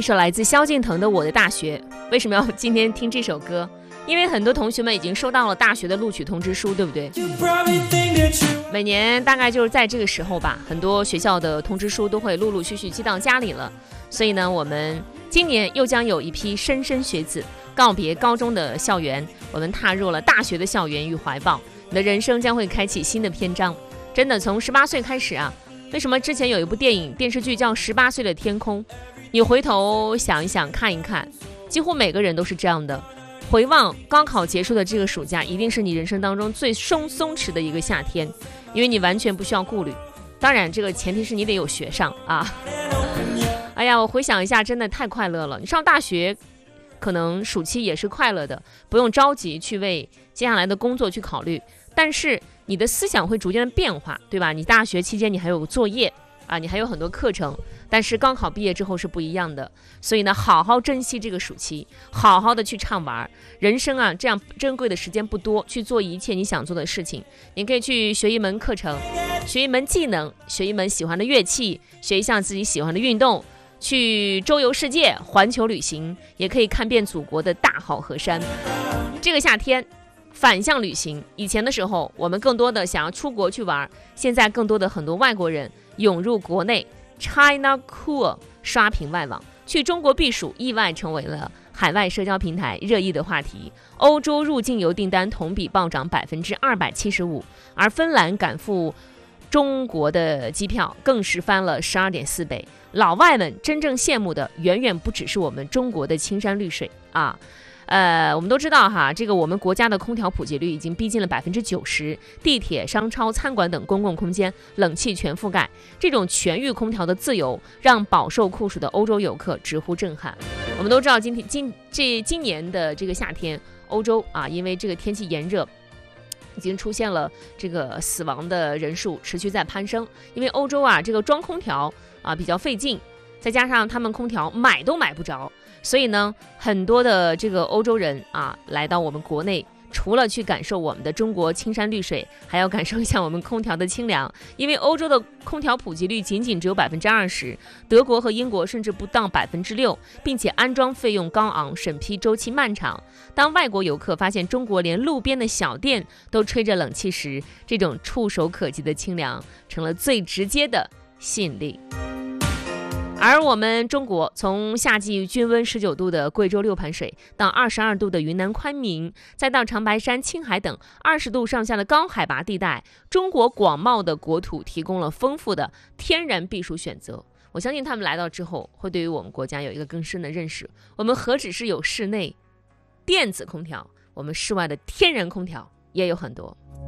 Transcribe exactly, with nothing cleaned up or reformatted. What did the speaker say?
一首来自萧敬腾的《我的大学》。为什么要今天听这首歌？因为很多同学们已经收到了大学的录取通知书，对不对？每年大概就是在这个时候吧，很多学校的通知书都会陆陆续续寄到家里了。所以呢，我们今年又将有一批莘莘学子告别高中的校园，我们踏入了大学的校园与怀抱。你的人生将会开启新的篇章。真的，从十八岁开始啊，为什么之前有一部电影电视剧叫《十八岁的天空》？你回头想一想，看一看，几乎每个人都是这样的。回望高考结束的这个暑假，一定是你人生当中最松松弛的一个夏天，因为你完全不需要顾虑。当然，这个前提是你得有学上啊。哎呀，我回想一下，真的太快乐了。你上大学，可能暑期也是快乐的，不用着急去为接下来的工作去考虑，但是你的思想会逐渐的变化，对吧？你大学期间你还有作业啊，你还有很多课程，但是高考毕业之后是不一样的。所以呢，好好珍惜这个暑期，好好的去畅玩。人生啊，这样珍贵的时间不多，去做一切你想做的事情。你可以去学一门课程，学一门技能，学一门喜欢的乐器，学一项自己喜欢的运动，去周游世界，环球旅行，也可以看遍祖国的大好河山。这个夏天反向旅行，以前的时候我们更多的想要出国去玩，现在更多的很多外国人涌入国内， China Cool 刷屏外网，去中国避暑意外成为了海外社交平台热议的话题。欧洲入境游订单同比暴涨百分之二百七十五，而芬兰赶赴中国的机票更是翻了十二点四倍。老外们真正羡慕的远远不只是我们中国的青山绿水啊。呃，我们都知道哈，这个我们国家的空调普及率已经逼近了百分之九十，地铁、商超、餐馆等公共空间冷气全覆盖。这种全域空调的自由，让饱受酷暑的欧洲游客直呼震撼。我们都知道今天今这今年的这个夏天，欧洲啊，因为这个天气炎热，已经出现了这个死亡的人数持续在攀升。因为欧洲啊，这个装空调啊比较费劲，再加上他们空调买都买不着。所以呢，很多的这个欧洲人啊，来到我们国内，除了去感受我们的中国青山绿水，还要感受一下我们空调的清凉。因为欧洲的空调普及率仅仅只有百分之二十，德国和英国甚至不到百分之六，并且安装费用高昂，审批周期漫长。当外国游客发现中国连路边的小店都吹着冷气时，这种触手可及的清凉成了最直接的吸引力。而我们中国从夏季均温十九度的贵州六盘水，到二十二度的云南昆明，再到长白山、青海等二十度上下的高海拔地带，中国广袤的国土提供了丰富的天然避暑选择。我相信他们来到之后，会对于我们国家有一个更深的认识。我们何止是有室内电子空调，我们室外的天然空调也有很多。